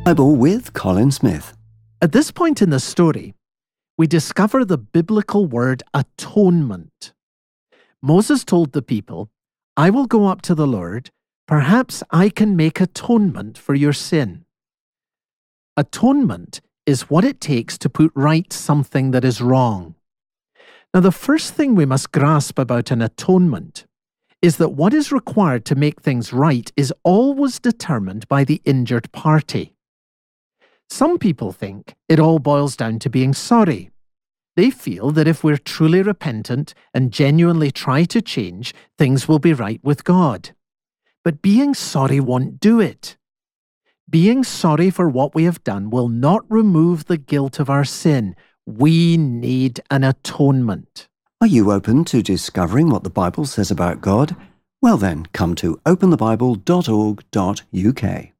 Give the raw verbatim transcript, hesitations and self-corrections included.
Bible with Colin Smith. At this point in the story, we discover the biblical word atonement. Moses told the people, "I will go up to the Lord. Perhaps I can make atonement for your sin." Atonement is what it takes to put right something that is wrong. Now, the first thing we must grasp about an atonement is that what is required to make things right is always determined by the injured party. Some people think it all boils down to being sorry. They feel that if we're truly repentant and genuinely try to change, things will be right with God. But being sorry won't do it. Being sorry for what we have done will not remove the guilt of our sin. We need an atonement. Are you open to discovering what the Bible says about God? Well then, come to open the bible dot org dot U K.